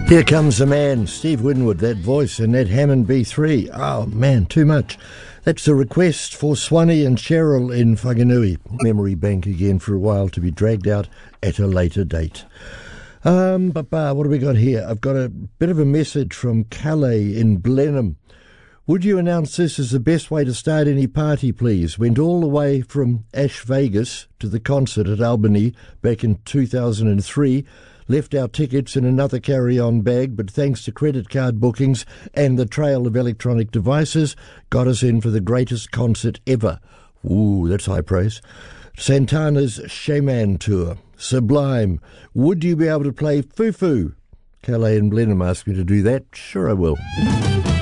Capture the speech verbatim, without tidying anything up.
Here comes the man, Steve Winwood, that voice and that Hammond B three. Oh, man, too much. That's a request for Swanee and Cheryl in Whanganui. Memory bank again for a while to be dragged out at a later date. Um, but uh, what have we got here? I've got a bit of a message from Calais in Blenheim. Would you announce this as the best way to start any party, please? Went all the way from Ash Vegas to the concert at Albany back in two thousand three. Left our tickets in another carry-on bag, but thanks to credit card bookings and the trail of electronic devices, got us in for the greatest concert ever. Ooh, that's high praise. Santana's Shaman Tour. Sublime. Would you be able to play Fufu? Calais and Blenheim asked me to do that. Sure I will.